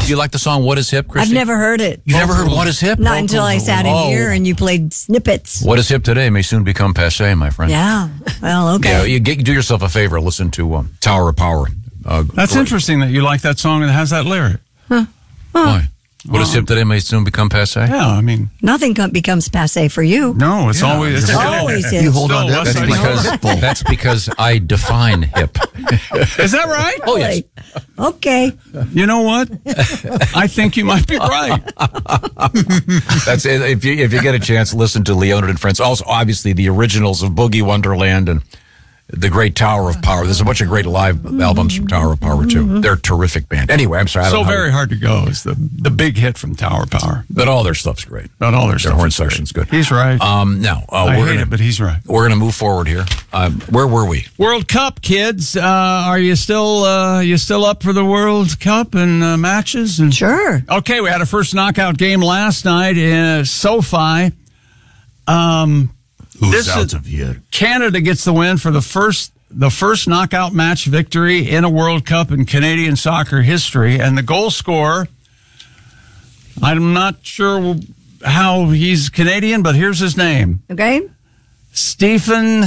you like the song What is Hip, Christy? I've never heard it. You never heard What is Hip? Not until I sat in here and you played snippets. What is hip today may soon become passé, my friend. Yeah. Well, okay. Yeah, do yourself a favor. Listen to Tower of Power. That's interesting that you like that song and it has that lyric. Why? What is hip today may soon become passé? Yeah, I mean, Nothing becomes passé for you. no, it's always. It's always hip. You hold on to that. That's because I define hip. Is that right? Oh, yes. Okay. You know what? I think you might be right. That's it. If you get a chance, listen to Leonard and Friends. Also, obviously, the originals of Boogie Wonderland and the great Tower of Power. There's a bunch of great live albums from Tower of Power, too. They're a terrific band. Anyway, I'm sorry. I don't know Very Hard to Go is the big hit from Tower of Power. But all their stuff's great. Not all their Their stuff horn is great. section's good. He's right. Now, I hate it, but he's right. We're going to move forward here. Where were we? World Cup, kids. Are you still up for the World Cup and matches? And Sure. Okay, we had a first knockout game last night in SoFi. Who's out of here? Canada gets the win for the first knockout match victory in a World Cup in Canadian soccer history. And the goal scorer, I'm not sure how he's Canadian, but here's his name. Okay. Stephen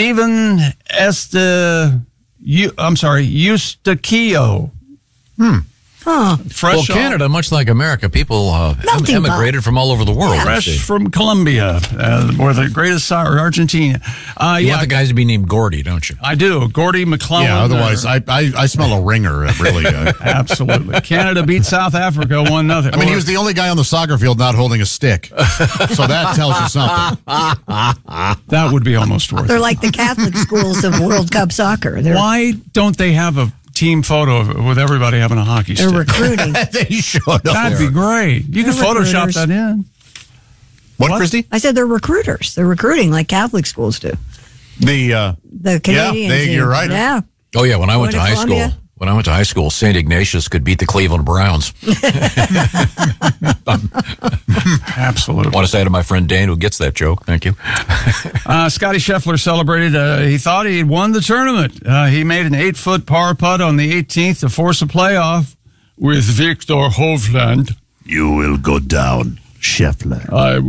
Eustaquio. Huh. Fresh Canada, much like America, people Melting emigrated from all over the world. Fresh from Colombia, or the greatest soccer, Argentina. You want the guys to be named Gordy, don't you? I do. Gordy McClellan. Yeah, otherwise I smell a ringer, really. Absolutely. Canada beat South Africa 1-0. I mean, he was the only guy on the soccer field not holding a stick. So that tells you something. That would be almost worth it. They're like the Catholic schools of World Cup soccer. Why don't they have a team photo with everybody having a hockey stick? They're recruiting. They should have. That'd be great. You could They're Photoshop recruiters. that in. What, Christy? I said they're recruiters. They're recruiting like Catholic schools do. The Canadians. you're right. Yeah. Oh, yeah, when I went to high Columbia? school. When I went to high school, St. Ignatius could beat the Cleveland Browns. Absolutely. I want to say to my friend Dane, who gets that joke. Thank you. Scotty Scheffler celebrated. He thought he had won the tournament. He made an 8-foot par putt on the 18th to force a playoff with Victor Hovland. You will go down, Scheffler.